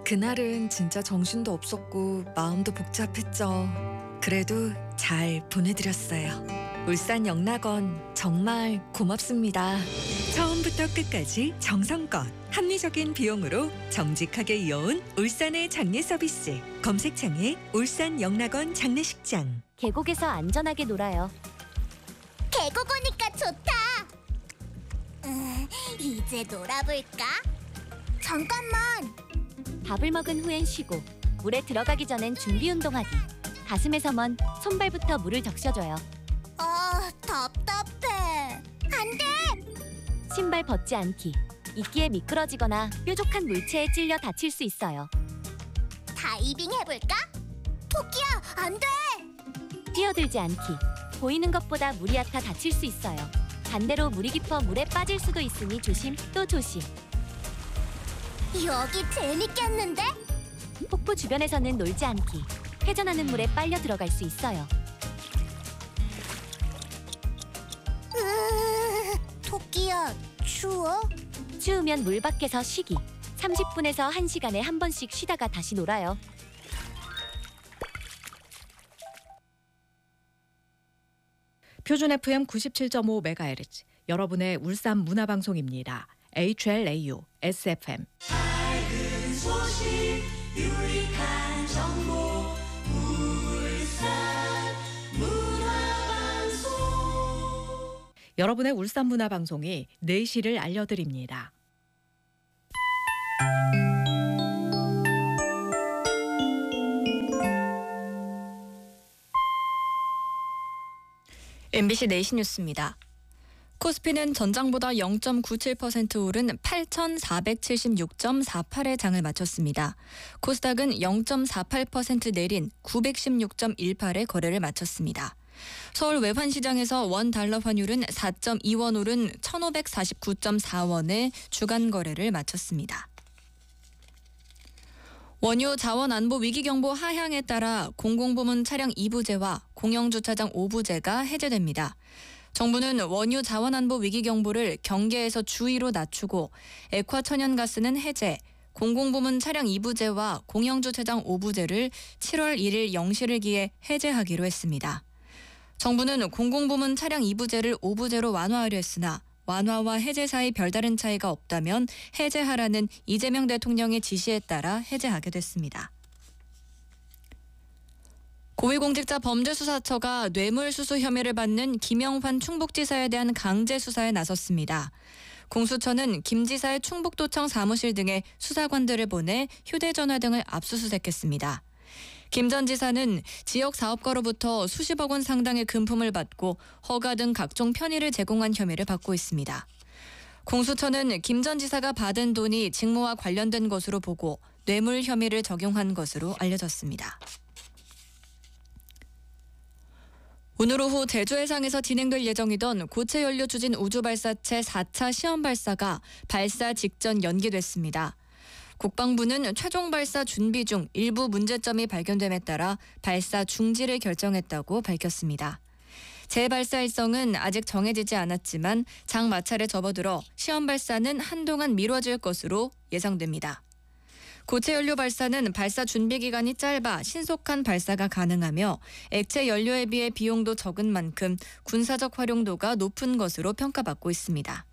그날은 진짜 정신도 없었고 마음도 복잡했죠. 그래도 잘 보내드렸어요. 울산 영락원 정말 고맙습니다. 처음부터 끝까지 정성껏 합리적인 비용으로 정직하게 이어온 울산의 장례 서비스. 검색창에 울산 영락원 장례식장. 계곡에서 안전하게 놀아요. 계곡 오니까 좋다. 이제 놀아볼까? 잠깐만. 밥을 먹은 후엔 쉬고 물에 들어가기 전엔 준비 운동하기. 가슴에서 먼 손발부터 물을 적셔줘요. 답답해. 안 돼. 신발 벗지 않기. 이끼에 미끄러지거나 뾰족한 물체에 찔려 다칠 수 있어요. 다이빙 해볼까? 토끼야, 안 돼. 뛰어들지 않기. 보이는 것보다 물이 얕아 다칠 수 있어요. 반대로 물이 깊어 물에 빠질 수도 있으니 조심 또 조심. 여기 재밌겠는데? 폭포 주변에서는 놀지 않기. 회전하는 물에 빨려 들어갈 수 있어요. 토끼야, 추워? 추우면 물 밖에서 쉬기. 30분에서 1시간에 한 번씩 쉬다가 다시 놀아요. 표준 FM 97.5MHz 여러분의 울산 문화방송입니다. HLAU SFM. 밝은 소식 유익한 정보 울산 문화방송. 여러분의 울산 문화방송이 4시를 알려드립니다. MBC 4시 뉴스입니다. 코스피는 전장보다 0.97% 오른 8,476.48의 장을 마쳤습니다. 코스닥은 0.48% 내린 916.18의 거래를 마쳤습니다. 서울 외환시장에서 원 달러 환율은 4.2원 오른 1,549.4원에 주간 거래를 마쳤습니다. 원유 자원 안보 위기경보 하향에 따라 공공부문 차량 2부제와 공영주차장 5부제가 해제됩니다. 정부는 원유 자원 안보 위기경보를 경계에서 주의로 낮추고 액화천연가스는 해제, 공공부문 차량 2부제와 공영주차장 5부제를 7월 1일 0시를 기해 해제하기로 했습니다. 정부는 공공부문 차량 2부제를 5부제로 완화하려 했으나 완화와 해제 사이 별다른 차이가 없다면 해제하라는 이재명 대통령의 지시에 따라 해제하게 됐습니다. 고위공직자범죄수사처가 뇌물수수 혐의를 받는 김영환 충북지사에 대한 강제 수사에 나섰습니다. 공수처는 김 지사의 충북도청 사무실 등에 수사관들을 보내 휴대전화 등을 압수수색했습니다. 김 전 지사는 지역 사업가로부터 수십억 원 상당의 금품을 받고 허가 등 각종 편의를 제공한 혐의를 받고 있습니다. 공수처는 김 전 지사가 받은 돈이 직무와 관련된 것으로 보고 뇌물 혐의를 적용한 것으로 알려졌습니다. 오늘 오후 제주 해상에서 진행될 예정이던 고체연료 추진 우주발사체 4차 시험 발사가 발사 직전 연기됐습니다. 국방부는 최종 발사 준비 중 일부 문제점이 발견됨에 따라 발사 중지를 결정했다고 밝혔습니다. 재발사 일정은 아직 정해지지 않았지만 장마찰에 접어들어 시험 발사는 한동안 미뤄질 것으로 예상됩니다. 고체연료 발사는 발사 준비 기간이 짧아 신속한 발사가 가능하며 액체 연료에 비해 비용도 적은 만큼 군사적 활용도가 높은 것으로 평가받고 있습니다.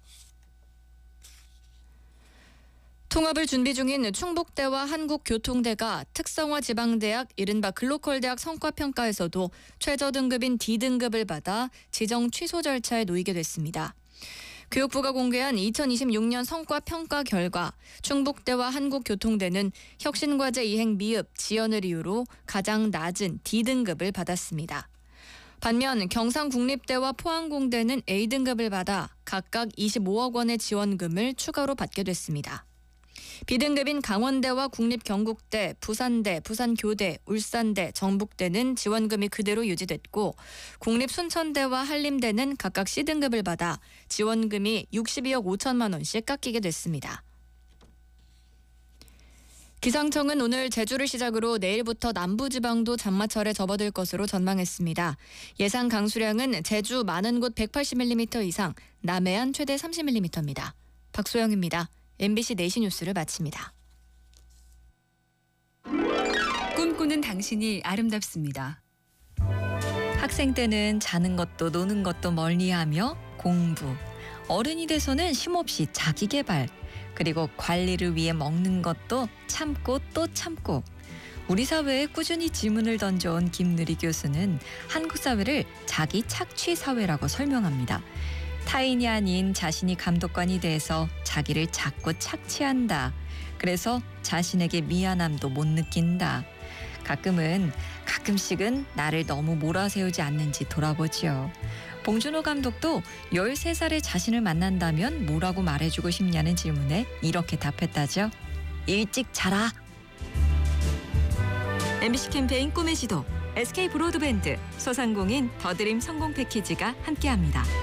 통합을 준비 중인 충북대와 한국교통대가 특성화 지방대학 이른바 글로컬대학 성과평가에서도 최저 등급인 D등급을 받아 지정 취소 절차에 놓이게 됐습니다. 교육부가 공개한 2026년 성과평가 결과 충북대와 한국교통대는 혁신과제 이행 미흡, 지연을 이유로 가장 낮은 D등급을 받았습니다. 반면 경상국립대와 포항공대는 A등급을 받아 각각 25억 원의 지원금을 추가로 받게 됐습니다. B등급인 강원대와 국립경북대, 부산대, 부산교대, 울산대, 전북대는 지원금이 그대로 유지됐고 국립순천대와 한림대는 각각 C등급을 받아 지원금이 62억 5천만 원씩 깎이게 됐습니다. 기상청은 오늘 제주를 시작으로 내일부터 남부지방도 장마철에 접어들 것으로 전망했습니다. 예상 강수량은 제주 많은 곳 180mm 이상, 남해안 최대 30mm입니다. 박소영입니다. MBC 4시 뉴스를 마칩니다. 꿈꾸는 당신이 아름답습니다. 학생 때는 자는 것도 노는 것도 멀리하며 공부. 어른이 돼서는 쉼없이 자기 개발. 그리고 관리를 위해 먹는 것도 참고 또 참고. 우리 사회에 꾸준히 질문을 던져온 김누리 교수는 한국 사회를 자기 착취 사회라고 설명합니다. 타인이 아닌 자신이 감독관이 돼서 자기를 자꾸 착취한다. 그래서 자신에게 미안함도 못 느낀다. 가끔씩은 나를 너무 몰아세우지 않는지 돌아보지요. 봉준호 감독도 13살의 자신을 만난다면 뭐라고 말해주고 싶냐는 질문에 이렇게 답했다죠. 일찍 자라. MBC 캠페인 꿈의 지도, SK 브로드밴드, 소상공인 더드림 성공 패키지가 함께합니다.